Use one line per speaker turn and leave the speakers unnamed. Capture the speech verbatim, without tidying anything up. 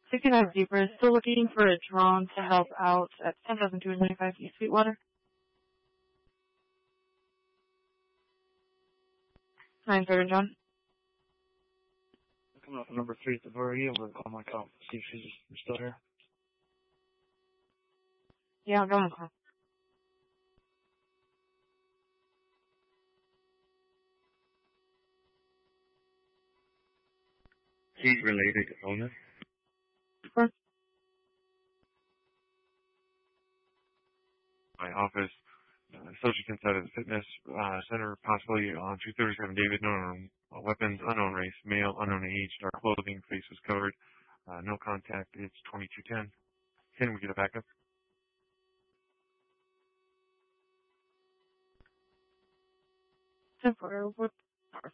sixty-five deeper is still looking for a drone to help out at ten thousand two hundred twenty-five East Sweetwater. nine thirty, John.
Coming off number three at the Vardy. I'm going to call my cop, see if she's still here.
Yeah, I'm going to.
He's related to owner.
Sure.
My office, uh, subject inside of the fitness uh, center, possibly on two thirty-seven David, known uh, weapons, unknown race, male, unknown age, dark clothing, face was covered, uh, no contact, it's twenty-two ten. Can we get a backup?
ten four, what